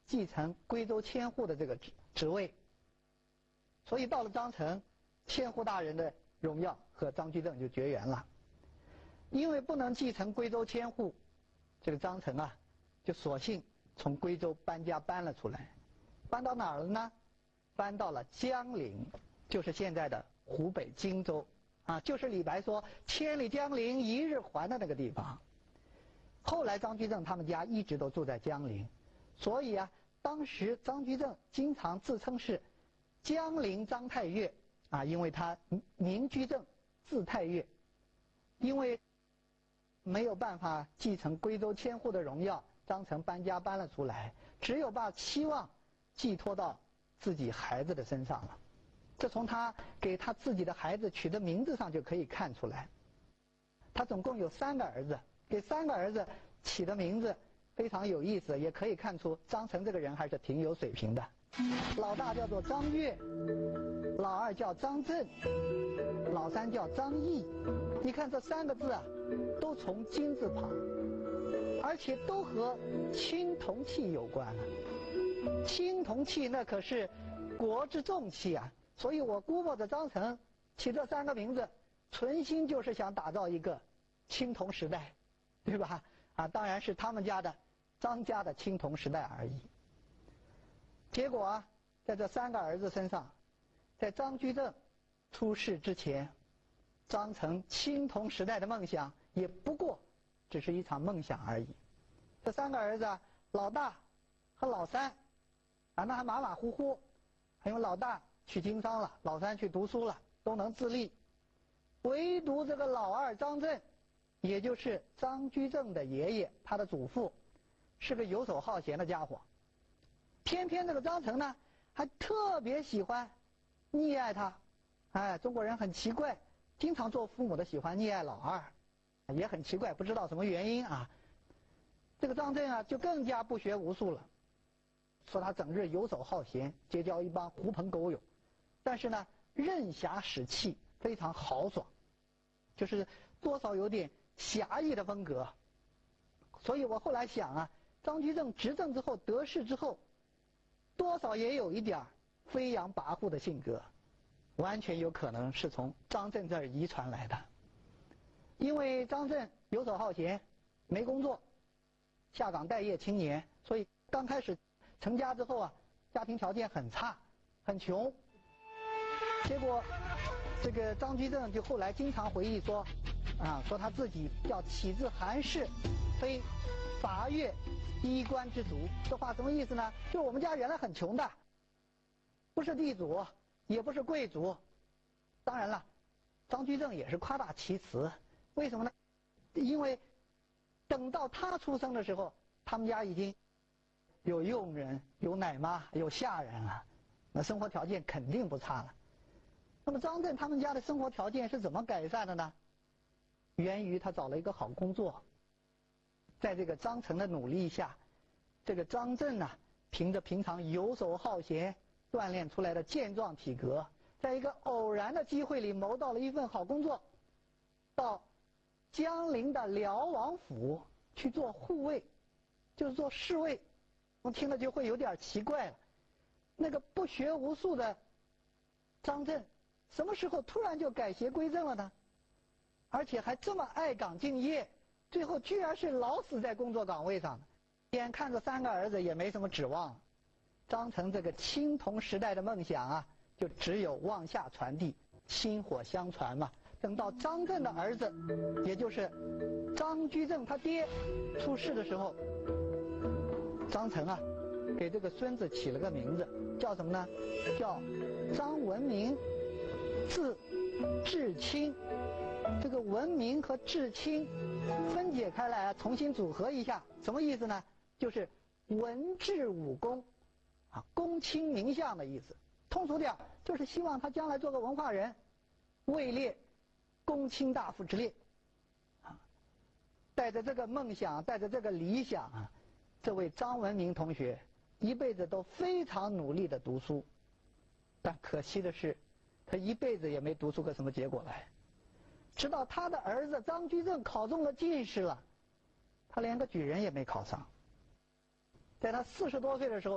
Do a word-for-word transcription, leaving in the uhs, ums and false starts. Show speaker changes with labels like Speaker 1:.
Speaker 1: 继承归州千户的这个职职位。所以到了章程，千户大人的荣耀和张居正就绝缘了。因为不能继承归州千户，这个章程啊，就索性从归州搬家搬了出来，搬到哪儿了呢？搬到了江陵，就是现在的湖北荆州，啊，就是李白说“千里江陵一日还”的那个地方。后来张居正他们家一直都住在江陵，所以啊，当时张居正经常自称是江陵张太岳，啊，因为他名居正，字太岳，因为没有办法继承归州千户的荣耀，张成搬家搬了出来，只有把期望寄托到自己孩子的身上了。这从他给他自己的孩子取的名字上就可以看出来。他总共有三个儿子，给三个儿子起的名字非常有意思，也可以看出张成这个人还是挺有水平的。老大叫做张悦，老二叫张震，老三叫张毅。你看这三个字啊，都从金字旁，而且都和青铜器有关了。青铜器那可是国之重器啊，所以我估摸着张成起这三个名字，存心就是想打造一个青铜时代，对吧？啊，当然是他们家的张家的青铜时代而已。结果啊，在这三个儿子身上，在张居正出世之前，张成青铜时代的梦想也不过只是一场梦想而已。这三个儿子啊，老大和老三啊，那还马马虎虎，还有老大去经商了，老三去读书了，都能自立。唯独这个老二张震，也就是张居正的爷爷，他的祖父，是个游手好闲的家伙。偏偏这个张成呢，还特别喜欢溺爱他。哎，中国人很奇怪，经常做父母的喜欢溺爱老二，也很奇怪，不知道什么原因啊。这个张震啊，就更加不学无术了，说他整日游手好闲，结交一帮狐朋狗友，但是呢，任侠使气，非常豪爽，就是多少有点侠义的风格。所以我后来想啊，张居正执政之后得势之后，多少也有一点飞扬跋扈的性格，完全有可能是从张震这儿遗传来的。因为张震游手好闲，没工作，下岗待业青年，所以刚开始成家之后啊，家庭条件很差，很穷。结果这个张居正就后来经常回忆说，啊，说他自己叫起自寒士，非伐越衣冠之族。这话什么意思呢？就是我们家原来很穷的，不是地主，也不是贵族。当然了，张居正也是夸大其词。为什么呢？因为等到他出生的时候，他们家已经有佣人、有奶妈、有下人了，那生活条件肯定不差了。那么张震他们家的生活条件是怎么改善的呢？源于他找了一个好工作。在这个张成的努力下，这个张震呢，凭着平常游手好闲锻炼出来的健壮体格，在一个偶然的机会里谋到了一份好工作，到江陵的辽王府去做护卫，就是做侍卫。我听了就会有点奇怪了，那个不学无术的张震，什么时候突然就改邪归正了呢？而且还这么爱岗敬业，最后居然是老死在工作岗位上的。眼看着三个儿子也没什么指望了，张成这个青铜时代的梦想啊，就只有往下传递，薪火相传嘛。等到张震的儿子，也就是张居正他爹出世的时候，张成啊，给这个孙子起了个名字，叫什么呢？叫张文明，字至清。这个文明和至清分解开来啊，重新组合一下，什么意思呢？就是文治武功，啊，公卿名相的意思。通俗点，就是希望他将来做个文化人，位列公卿大夫之列。啊，带着这个梦想，带着这个理想啊，这位张文明同学一辈子都非常努力的读书，但可惜的是，他一辈子也没读出个什么结果来。直到他的儿子张居正考中了进士了，他连个举人也没考上。在他四十多岁的时候，